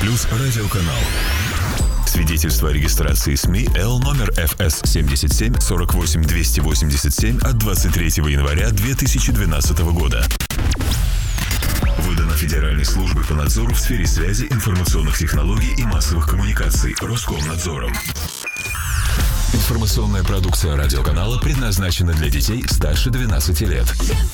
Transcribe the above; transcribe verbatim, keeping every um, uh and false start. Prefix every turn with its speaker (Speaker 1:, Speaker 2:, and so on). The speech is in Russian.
Speaker 1: плюс радиоканал. Свидетельство о регистрации СМИ Л номер эф эс семьдесят семь сорок восемь двести восемьдесят семь от двадцать третьего января две тысячи двенадцатого года. Выдано Федеральной службой по надзору в сфере связи, информационных технологий и массовых коммуникаций Роскомнадзором. Информационная продукция радиоканала предназначена для детей старше двенадцати лет.